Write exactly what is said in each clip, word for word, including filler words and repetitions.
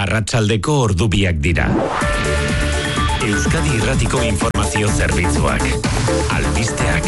Arratsaldeko ordubiak dira. Euskadi Irratiko Informazio Zerbitzuak. Albisteak.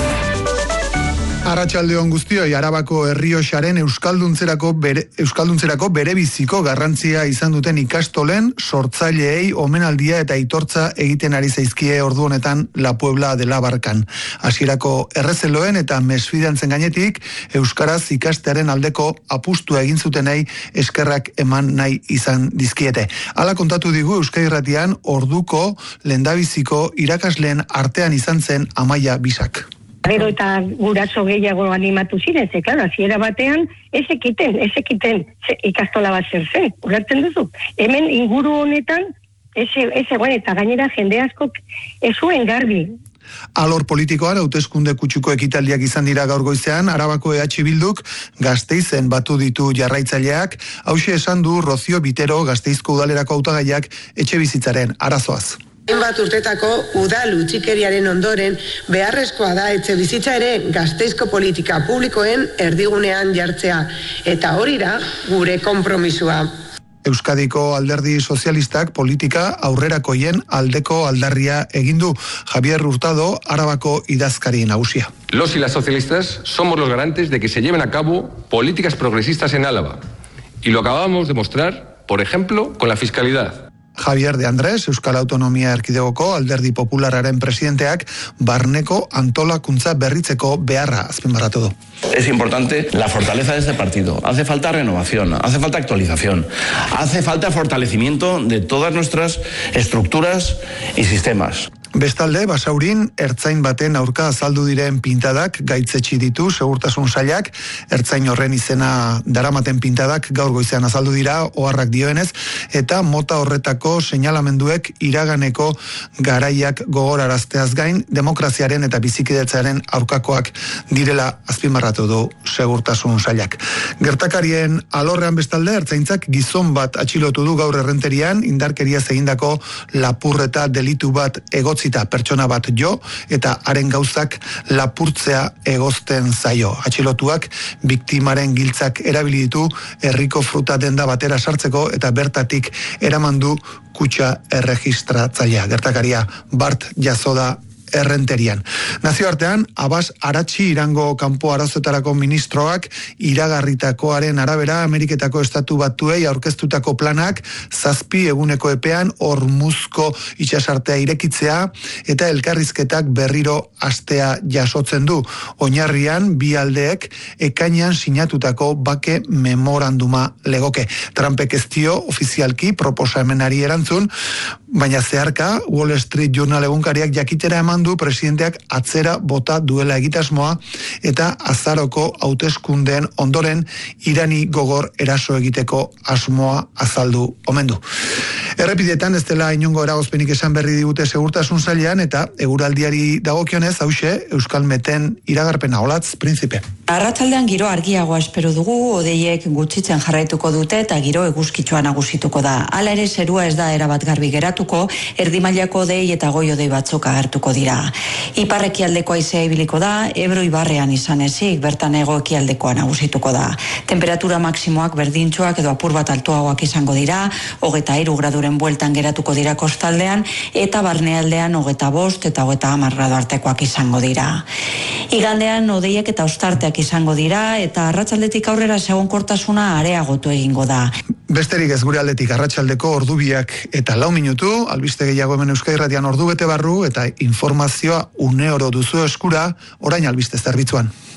Arratsaldeon guztioi, Arabako Errioxaren euskalduntzerako bere, euskalduntzerako berebiziko garrantzia izan duten ikastolen sortzaileei omenaldia eta aitortza egiten ari zaizkie ordu honetan La Puebla de la Barcan. Hasierako errezeloen eta mesfidantzen gainetik euskaraz ikastearen aldeko apustua egin zutenei eskerrak eman nahi izan dizkiete. Hala kontatu digu Euskadi Irratian orduko lehendabiziko irakasleen artean izan zen Amaia Bisak. Gero eta guraso gehiago animatu ziren, ze, claro, hasiera batean, ezekiten, ezekiten, ikastola bat zer zen, ulertzen duzu. Hemen inguru honetan, eze, eze, bueno, eta gainera jende askok ez zuen garbi. Alor politikoan hauteskunde kutsuko ekitaldiak izan dira gaur goizean, Arabako E H Bilduk Gasteizen batu ditu jarraitzaileak, hauxe esan du Rozio Bitero Gasteizko udalerako hautagaiak etxe bizitzaren arazoaz. Hainbat urtetako udal utzikeriaren ondoren beharrezkoa da etxe bizitza ere Gasteizko politika publikoen erdigunean jartzea, eta hori da gure konpromisua. Euskadiko Alderdi Sozialistak politika aurrerakoien aldeko aldarria egin du. Javier Hurtado, Arabako idazkari nagusia. Los y las socialistas somos los garantes de que se lleven a cabo políticas progresistas en Álava, y lo acabamos de mostrar, por ejemplo, con la fiscalidad. Javier de Andrés, Euskal Autonomia Erkidegoko Alderdi Popularraren presidenteak barneko antolakuntza berritzeko beharra azpimarratu du. Es importante la fortaleza de este partido. Hace falta renovación, hace falta actualización, hace falta fortalecimiento de todas nuestras estructuras y sistemas. Bestalde, Basaurin, ertzain baten aurka azaldu diren pintadak gaitzetsi ditu segurtasun sailak, ertzain horren izena daramaten pintadak gaur goizean azaldu dira, oharrak dioenez, eta mota horretako seinalamenduek iraganeko garaiak gogorarazteaz gain, demokraziaren eta bizikidetzaren aurkakoak direla azpimarratu du segurtasun sailak. Gertakarien alorrean bestalde, ertzaintzak gizon bat atxilotu du gaur errenterian, indarkeria egindako lapurreta delitu bat egotzita pertsona bat jo, eta haren gauzak lapurtzea egozten zaio. Atxilotuak biktimaren giltzak erabili ditu herriko fruta denda batera sartzeko eta bertatik eramandu kutxa erregistratzailea. Gertakaria Bart Jazoda errenterian. Nazioartean, Abbas Aratxi Irango kanpo arazoetarako ministroak iragarritakoaren arabera Ameriketako estatu batuei aurkeztutako planak zazpi eguneko epean Hormuzko itsasartea irekitzea eta elkarrizketak berriro hastea jasotzen du. Oinarrian bi aldeek ekainean sinatutako bake memoranduma legoke. Trumpek ez dio ofizialki proposamenari erantzun, baina zeharka Wall Street Journal egunkariak jakitera eman du presidenteak atzera bota duela egitasmoa eta azaroko hauteskundeen ondoren Irani gogor eraso egiteko asmoa azaldu omen du. Errepidetan ez dela inongo eragozpenik esan berri digute segurtasun sailean eta eguraldiari dagokionez hauxe Euskalmeten iragarpena. Olatz, Prinzipe. Arratsaldean giro argiagoa espero dugu, hodeiek gutxitzen jarraituko dute eta giro eguzkitsua nagusituko da. Hala ere zerua ez da erabat garbi geratuko, erdimailako hodei eta goi hodei batzuk agertuko dira. Ipar-ekialdeko haizea ibiliko da, Ebro ibarrean izan ezik, bertan hego-ekialdekoa nagusituko da. Temperatura maksimoak berdintxoak edo apur bat altuagoak izango dira, hogeita hiru graduren bueltan geratuko dira kostaldean, eta barnealdean hogeita bost eta hogeita hamar gradu artekoak izango dira. Igandean hodeiek eta ostarteak izango dira, eta arratsaldetik aurrera egonkortasuna areagotu egingo da. Besterik ez gure aldetik arratsaldeko ordubiak eta lau minutu, albiste gehiago hemen Euskadi Irratian ordu bete barru eta informazioa une oro duzu eskura, orain albiste zerbitzuan.